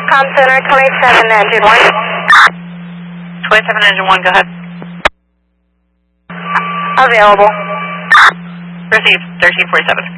Com Center 27 engine 1. 27 engine 1, go ahead. Available. Received, 1347.